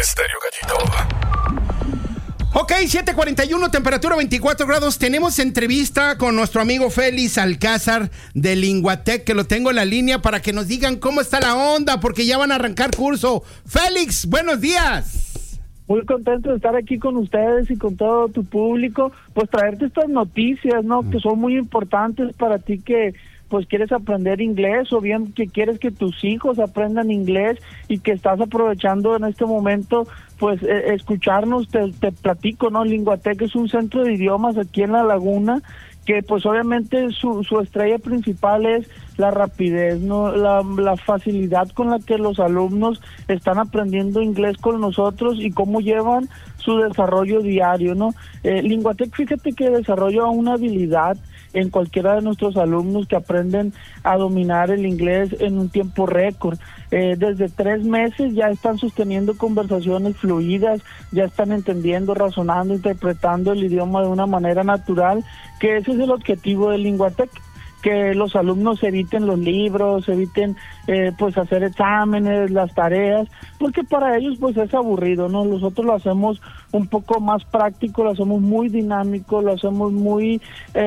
Estéreo Gallito. Ok, 7:41, temperatura 24 grados. Tenemos entrevista con nuestro amigo Félix Alcázar de Linguatec, que lo tengo en la línea para que nos digan cómo está la onda, porque ya van a arrancar curso. Félix, buenos días. Muy contento de estar aquí con ustedes y con todo tu público, pues traerte estas noticias, ¿no? Que son muy importantes para ti que pues quieres aprender inglés, o bien que quieres que tus hijos aprendan inglés y que estás aprovechando en este momento pues escucharnos. Te platico, ¿no? Linguatec es un centro de idiomas aquí en La Laguna, que pues obviamente su estrella principal es la rapidez, ¿no? La facilidad con la que los alumnos están aprendiendo inglés con nosotros y cómo llevan su desarrollo diario, ¿no? Linguatec, fíjate que desarrolla una habilidad en cualquiera de nuestros alumnos que aprenden a dominar el inglés en un tiempo récord. Desde 3 meses ya están sosteniendo conversaciones fluidas, ya están entendiendo, razonando, interpretando el idioma de una manera natural, que ese es el objetivo de Linguatec, que los alumnos eviten los libros, eviten pues hacer exámenes, las tareas, porque para ellos pues es aburrido, ¿no? Nosotros lo hacemos un poco más práctico, lo hacemos muy dinámico, lo hacemos muy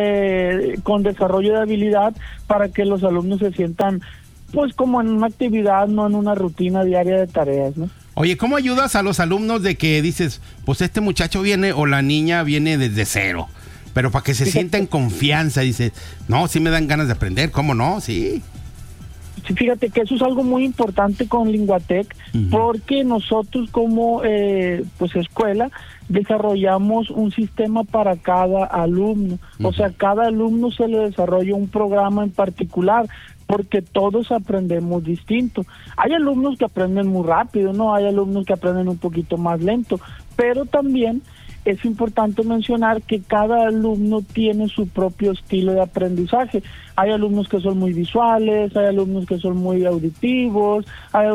con desarrollo de habilidad, para que los alumnos se sientan pues como en una actividad, no en una rutina diaria de tareas, ¿no? Oye, ¿cómo ayudas a los alumnos de que dices, pues este muchacho viene o la niña viene desde cero? Pero para que se sienta en confianza, dice, no, sí me dan ganas de aprender, ¿cómo no? Sí. Sí, fíjate que eso es algo muy importante con Linguatec, porque nosotros como pues escuela desarrollamos un sistema para cada alumno. O sea, cada alumno se le desarrolla un programa en particular, porque todos aprendemos distinto. Hay alumnos que aprenden muy rápido, ¿no? Hay alumnos que aprenden un poquito más lento, pero también es importante mencionar que cada alumno tiene su propio estilo de aprendizaje. Hay alumnos que son muy visuales, hay alumnos que son muy auditivos,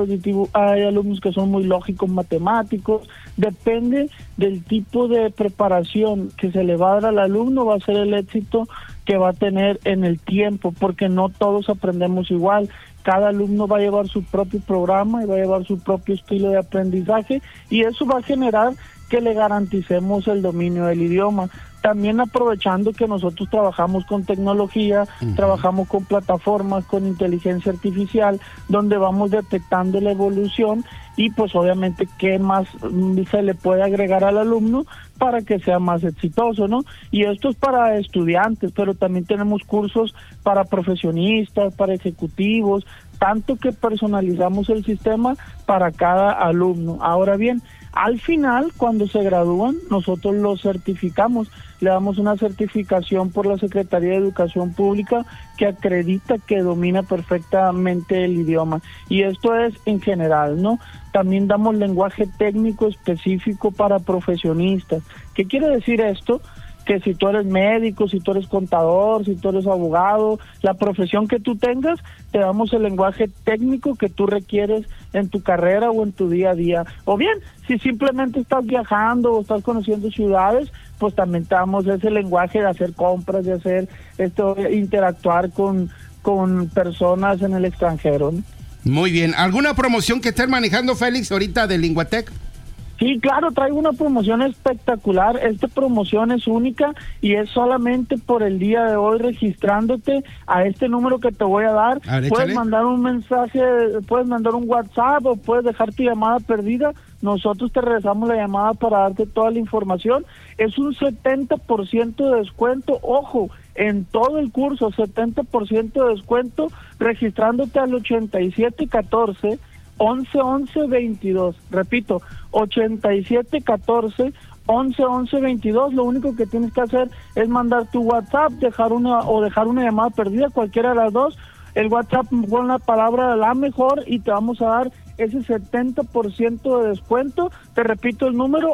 hay alumnos que son muy lógicos, matemáticos. Depende del tipo de preparación que se le va a dar al alumno, va a ser el éxito que va a tener en el tiempo, porque no todos aprendemos igual. Cada alumno va a llevar su propio programa y va a llevar su propio estilo de aprendizaje, y eso va a generar que le garanticemos el dominio del idioma. También aprovechando que nosotros trabajamos con tecnología, trabajamos con plataformas, con inteligencia artificial, donde vamos detectando la evolución y pues obviamente qué más se le puede agregar al alumno para que sea más exitoso, ¿no? Y esto es para estudiantes, pero también tenemos cursos para profesionistas, para ejecutivos, tanto que personalizamos el sistema para cada alumno. Ahora bien, al final, cuando se gradúan, nosotros los certificamos, le damos una certificación por la Secretaría de Educación Pública que acredita que domina perfectamente el idioma. Y esto es en general, ¿no? También damos lenguaje técnico específico para profesionistas. ¿Qué quiere decir esto? Que si tú eres médico, si tú eres contador, si tú eres abogado, la profesión que tú tengas, te damos el lenguaje técnico que tú requieres en tu carrera o en tu día a día. O bien, si simplemente estás viajando o estás conociendo ciudades, pues también te damos ese lenguaje de hacer compras, de hacer interactuar con personas en el extranjero, ¿no? Muy bien. ¿Alguna promoción que estés manejando, Félix, ahorita de Linguatec? Sí, claro, traigo una promoción espectacular. Esta promoción es única y es solamente por el día de hoy, registrándote a este número que te voy a dar. Puedes mandar un mensaje, puedes mandar un WhatsApp o puedes dejar tu llamada perdida. Nosotros te regresamos la llamada para darte toda la información. Es un 70% de descuento, ojo, en todo el curso, 70% de descuento, registrándote al 8714 11-11-22, repito, 87-14-11-11-22. Lo único que tienes que hacer es mandar tu WhatsApp, dejar una llamada perdida, cualquiera de las dos. El WhatsApp pon la palabra la mejor y te vamos a dar ese 70% de descuento. Te repito el número,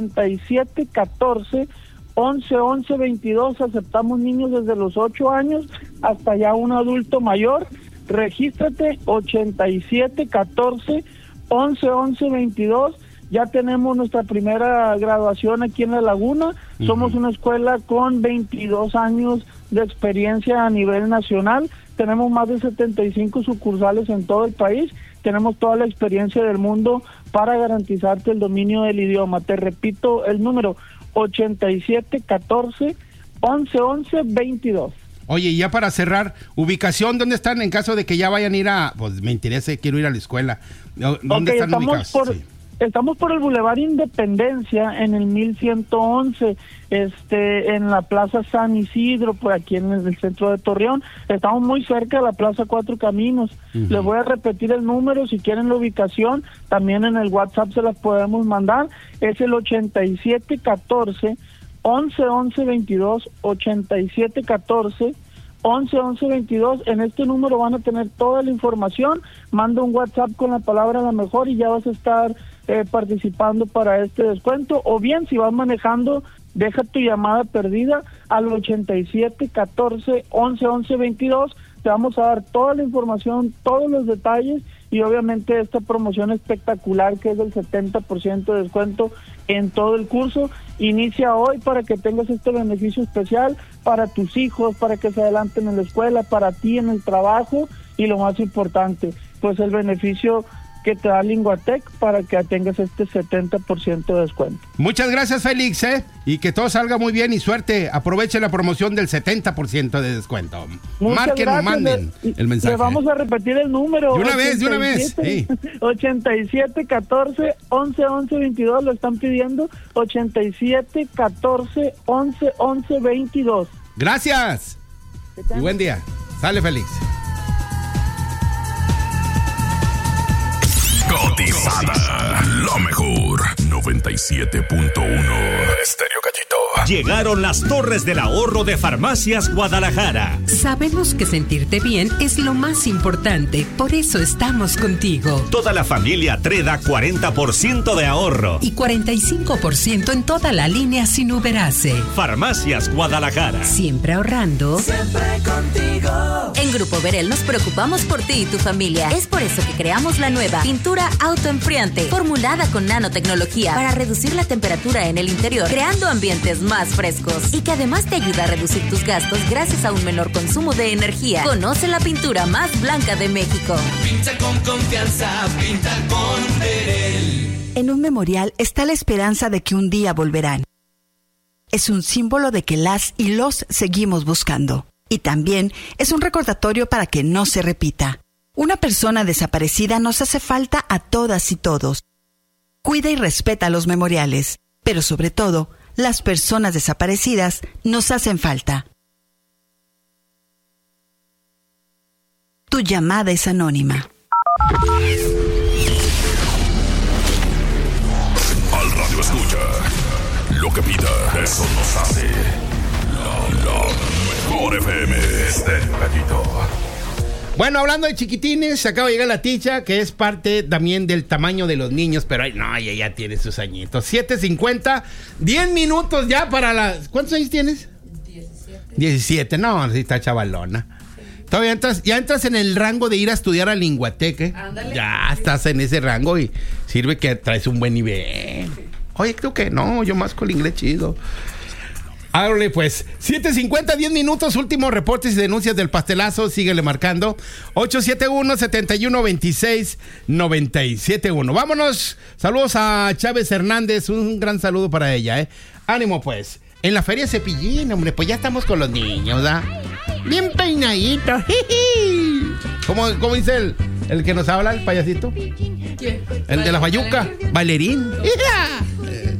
87-14-11-11-22. Aceptamos niños desde los 8 años hasta ya un adulto mayor. Regístrate, 87-14-11-11-22. Ya tenemos nuestra primera graduación aquí en La Laguna. Somos una escuela con 22 años de experiencia a nivel nacional. Tenemos más de 75 sucursales en todo el país. Tenemos toda la experiencia del mundo para garantizarte el dominio del idioma. Te repito el número 8714-1111-22. Oye, y ya para cerrar, ubicación, ¿dónde están en caso de que ya vayan a ir a, pues me interesa, quiero ir a la escuela? ¿Dónde están ubicados? Estamos por el Boulevard Independencia, en el 1111, en la Plaza San Isidro, por aquí en el centro de Torreón. Estamos muy cerca de la Plaza Cuatro Caminos. Les voy a repetir el número, si quieren la ubicación, también en el WhatsApp se las podemos mandar. Es el 8714-1111-22, 8714-1111-22. En este número van a tener toda la información. Manda un WhatsApp con la palabra La Mejor y ya vas a estar participando para este descuento. O bien, si vas manejando, deja tu llamada perdida al 8714-1111-22. Te vamos a dar toda la información, todos los detalles y obviamente esta promoción espectacular que es del 70% de descuento en todo el curso. Inicia hoy para que tengas este beneficio especial para tus hijos, para que se adelanten en la escuela, para ti en el trabajo y lo más importante, pues el beneficio que te da Linguatec para que tengas este 70% de descuento. Muchas gracias, Félix, y que todo salga muy bien y suerte. Aproveche la promoción del 70% de descuento. Marquen o manden el mensaje. Le vamos a repetir el número. De una vez. Sí. 8714-1111-22, lo están pidiendo. 8714-1111-22. Gracias. Y buen día. Sale, Félix. Cotizada, lo mejor. 97.1 Estéreo Cachito. Llegaron las Torres del Ahorro de Farmacias Guadalajara. Sabemos que sentirte bien es lo más importante, por eso estamos contigo. Toda la familia Treda 40% de ahorro. Y 45% en toda la línea sin Uberase. Farmacias Guadalajara. Siempre ahorrando. Siempre contigo. En Grupo Verel nos preocupamos por ti y tu familia. Es por eso que creamos la nueva pintura autoenfriante, formulada con nanotecnología para reducir la temperatura en el interior, creando ambientes más frescos y que además te ayuda a reducir tus gastos gracias a un menor consumo de energía. Conoce la pintura más blanca de México. Pinta con confianza, pinta con Verel. En un memorial está la esperanza de que un día volverán. Es un símbolo de que las y los seguimos buscando. Y también es un recordatorio para que no se repita. Una persona desaparecida nos hace falta a todas y todos. Cuida y respeta los memoriales, pero sobre todo, las personas desaparecidas nos hacen falta. Tu llamada es anónima. Al radio escucha. Lo que pida, eso nos hace. La mejor FM. Estéreo Cachito. Bueno, hablando de chiquitines, acaba de llegar la Ticha, que es parte también del tamaño de los niños, pero ella ya tiene sus añitos. 7:50, 10 minutos ya para las... ¿Cuántos años tienes? 17, no, sí está chavalona. Todavía entras en el rango de ir a estudiar a Linguatec, ¿eh? Ándale. Ya estás en ese rango y sirve que traes un buen nivel. Oye, creo que no, yo más con el inglés chido. Hágale pues, 7:50, 10 minutos, últimos reportes y denuncias del pastelazo, síguele marcando, 871-7126-971. Vámonos, saludos a Chávez Hernández, un gran saludo para ella, Ánimo pues, en la feria Cepillín, hombre, pues ya estamos con los niños, ¿verdad? Bien peinaditos, ¿Cómo dice el que nos habla, el payasito? ¿Quién? El de la Fayuca, Bailarín.